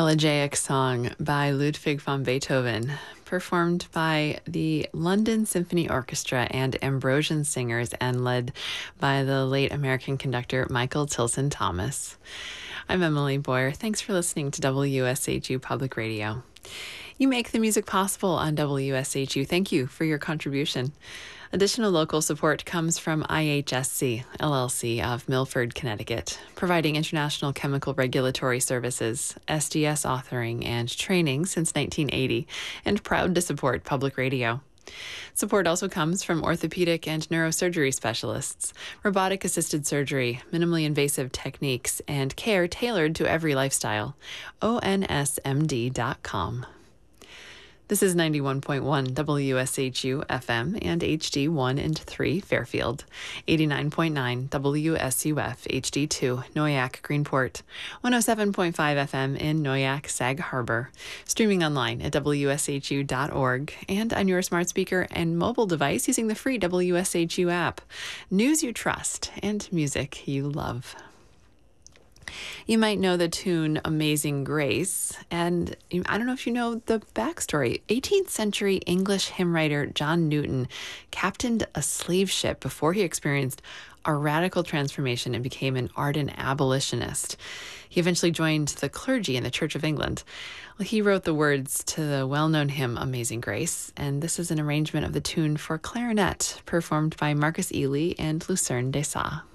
Elegiac Song by Ludwig van Beethoven, performed by the London Symphony Orchestra and Ambrosian Singers and led by the late American conductor Michael Tilson Thomas. I'm Emily Boyer. Thanks for listening to WSHU Public Radio. You make the music possible on WSHU. Thank you for your contribution. Additional local support comes from IHSC, LLC of Milford, Connecticut, providing international chemical regulatory services, SDS authoring, and training since 1980, and proud to support public radio. Support also comes from orthopedic and neurosurgery specialists, robotic-assisted surgery, minimally invasive techniques, and care tailored to every lifestyle. ONSMD.com. This is 91.1 WSHU FM and HD 1 and 3 Fairfield, 89.9 WSUF HD2 Noyak Greenport, 107.5 FM in Noyak Sag Harbor, streaming online at WSHU.org and on your smart speaker and mobile device using the free WSHU app. News you trust and music you love. You might know the tune Amazing Grace, and I don't know if you know the backstory. 18th century English hymn writer John Newton captained a slave ship before he experienced a radical transformation and became an ardent abolitionist. He eventually joined the clergy in the Church of England. Well, he wrote the words to the well-known hymn Amazing Grace, and this is an arrangement of the tune for clarinet performed by Marcus Ely and Lucerne Dessau.